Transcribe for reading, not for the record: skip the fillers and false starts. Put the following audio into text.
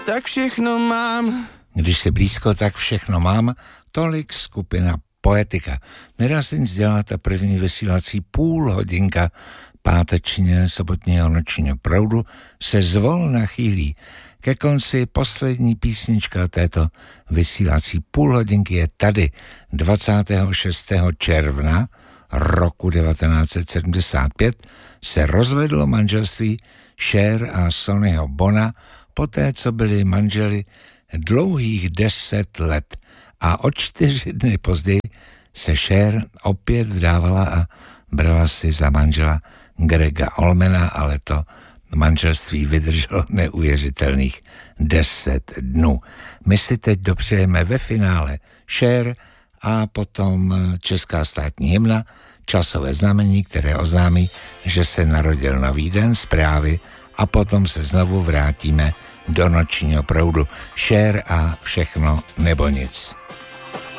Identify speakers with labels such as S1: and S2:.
S1: tak všechno mám.
S2: Když si blízko, tak všechno mám. Tolik skupina Poetika. Nedá se nic dělat a první vysílací půlhodinka pátečně sobotního nočního proudu se zvolna chýlí ke konci. Poslední písnička této vysílací půlhodinky je tady 26. června roku 1975 se rozvedlo manželství Cher a Sonnyho Bona poté, co byli manželi dlouhých 10 let a o 4 dny později se Cher opět vdávala a brala si za manžela Grega Allmana, ale to manželství vydrželo neuvěřitelných 10 dnů. My si teď dopřejeme ve finále Cher a potom česká státní hymna, časové znamení, které oznámí, že se narodil nový den, zprávy a potom se znovu vrátíme do nočního proudu. Cher a všechno nebo nic.